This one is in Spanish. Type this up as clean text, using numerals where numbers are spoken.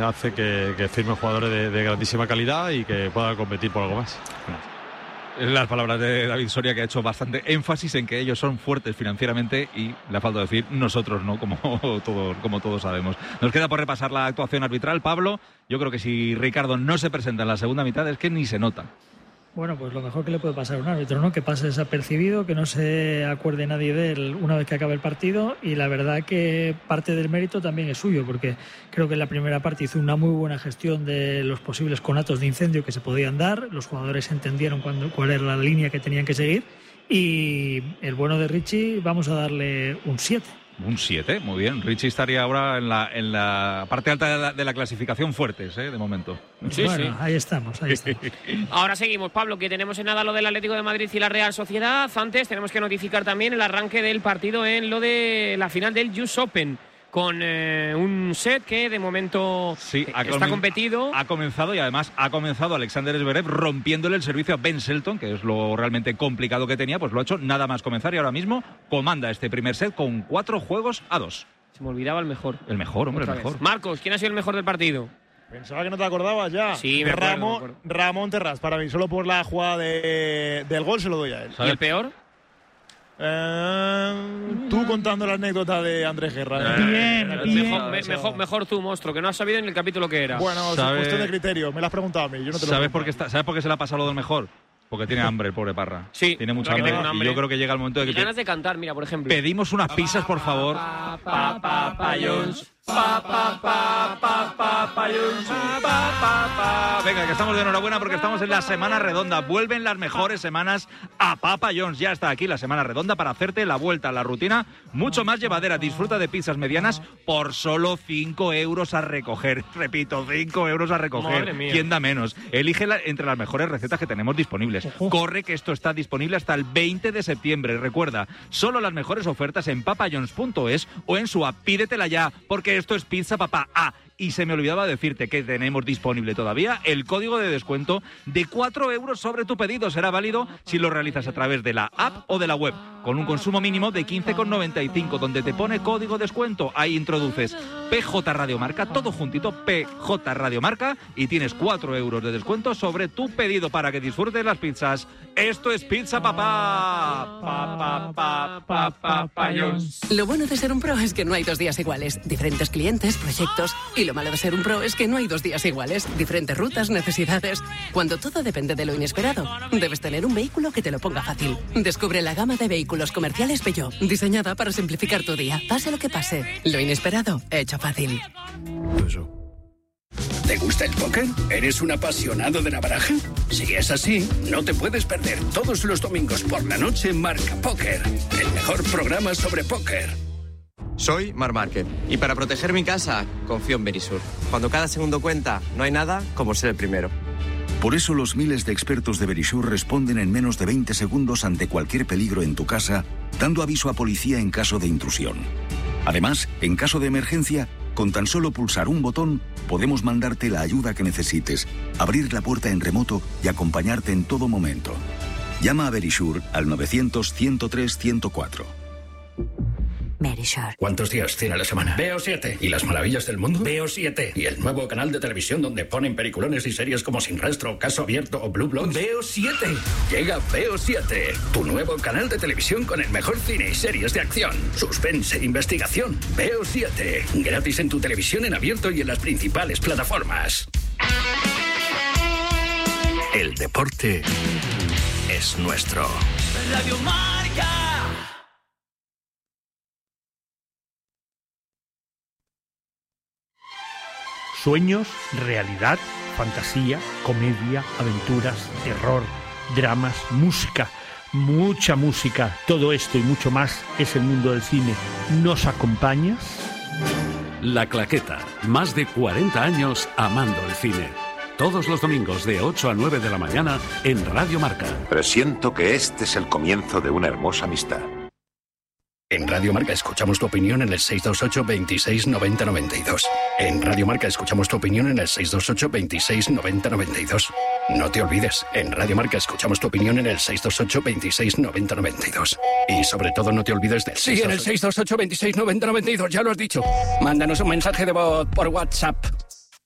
hace que firmen jugadores de grandísima calidad y que puedan competir por algo más. Las palabras de David Soria, que ha hecho bastante énfasis en que ellos son fuertes financieramente y le ha faltado decir nosotros no, como todos sabemos. Nos queda por repasar la actuación arbitral. Pablo, yo creo que si Ricardo no se presenta en la segunda mitad es que ni se nota. Bueno, pues lo mejor que le puede pasar a un árbitro, ¿no? Que pase desapercibido, que no se acuerde nadie de él una vez que acabe el partido, y la verdad que parte del mérito también es suyo, porque creo que en la primera parte hizo una muy buena gestión de los posibles conatos de incendio que se podían dar, los jugadores entendieron cuál era la línea que tenían que seguir, y el bueno de Richie vamos a darle un 7. Un 7, muy bien. Richie estaría ahora en la parte alta de la clasificación fuertes, de momento. Sí, bueno, sí. Ahí estamos. Ahora seguimos, Pablo, que tenemos en nada lo del Atlético de Madrid y la Real Sociedad. Antes tenemos que notificar también el arranque del partido en lo de la final del US Open, con un set que de momento está competido. Ha comenzado y además ha comenzado Alexander Zverev rompiéndole el servicio a Ben Shelton, que es lo realmente complicado que tenía, pues lo ha hecho nada más comenzar y ahora mismo comanda este primer set con 4-2. Se me olvidaba el mejor. El mejor, hombre, el mejor. Marcos, ¿quién ha sido el mejor del partido? Pensaba que no te acordabas ya. Sí, me acuerdo. Ramón Terrás, para mí, solo por la jugada del gol se lo doy a él. ¿Y el peor? Tú contando la anécdota de Andrés Guerra. Mejor tú, monstruo, que no has sabido en el capítulo que era. Bueno, es cuestión de criterio. Me lo has preguntado a mí. Yo no te lo ¿Sabes por qué se le ha pasado lo del mmejor? Porque tiene hambre, el pobre Parra. Sí, tiene mucha hambre. Y yo creo que llega el momento de que... ganas de cantar, mira, por ejemplo. Pedimos unas pizzas, por favor. Venga, que estamos de enhorabuena porque estamos en la Semana Redonda. Vuelven las mejores semanas a Papa John's. Ya está aquí la Semana Redonda para hacerte la vuelta a la rutina mucho más llevadera. Disfruta de pizzas medianas por solo 5 euros a recoger. Repito, 5 euros a recoger. Madre mía. ¿Quién da menos? Elige entre las mejores recetas que tenemos disponibles. Corre, que esto está disponible hasta el 20 de septiembre. Recuerda, solo las mejores ofertas en papajohns.es o en su app. Pídetela ya, porque esto es Pizza Papá. Y se me olvidaba decirte que tenemos disponible todavía el código de descuento de 4 euros sobre tu pedido. Será válido si lo realizas a través de la app o de la web, con un consumo mínimo de 15,95, donde te pone código descuento. Ahí introduces PJ Radio Marca, todo juntito, PJ Radio Marca, y tienes 4 euros de descuento sobre tu pedido para que disfrutes las pizzas. Esto es Pizza Papá. Papa John's. Lo bueno de ser un pro es que no hay 2 días iguales. Diferentes clientes, proyectos. Y lo malo de ser un pro es que no hay 2 días iguales. Diferentes rutas, necesidades. Cuando todo depende de lo inesperado, debes tener un vehículo que te lo ponga fácil. Descubre la gama de vehículos comerciales Peugeot, diseñada para simplificar tu día. Pase lo que pase, lo inesperado, hecho fácil. ¿Te gusta el póker? ¿Eres un apasionado de la baraja? Si es así, no te puedes perder todos los domingos por la noche Marca Póker, el mejor programa sobre póker. Soy Marc Márquez y para proteger mi casa confío en Verisur. Cuando cada segundo cuenta, no hay nada como ser el primero. Por eso los miles de expertos de Verisur responden en menos de 20 segundos ante cualquier peligro en tu casa, dando aviso a policía en caso de intrusión. Además, en caso de emergencia, con tan solo pulsar un botón, podemos mandarte la ayuda que necesites, abrir la puerta en remoto y acompañarte en todo momento. Llama a Verisur al 900-103-104. Verisur. ¿Cuántos días tiene la semana? Veo 7. ¿Y las maravillas del mundo? Veo 7. ¿Y el nuevo canal de televisión donde ponen peliculones y series como Sin Rastro, Caso Abierto o Blue Bloods? Veo 7. Llega Veo 7, tu nuevo canal de televisión con el mejor cine y series de acción, suspense e investigación. Veo 7. Gratis en tu televisión en abierto y en las principales plataformas. El deporte es nuestro. Radio Marca. Sueños, realidad, fantasía, comedia, aventuras, terror, dramas, música, mucha música. Todo esto y mucho más es el mundo del cine. ¿Nos acompañas? La Claqueta. Más de 40 años amando el cine. Todos los domingos de 8 a 9 de la mañana en Radio Marca. Presiento que este es el comienzo de una hermosa amistad. En Radio Marca escuchamos tu opinión en el 628 26 90 92. En Radio Marca escuchamos tu opinión en el 628 26 90 92. No te olvides, en Radio Marca escuchamos tu opinión en el 628 26 90 92. Y sobre todo no te olvides del 628... Sí, en el 628 26 90 92, ya lo has dicho. Mándanos un mensaje de voz por WhatsApp.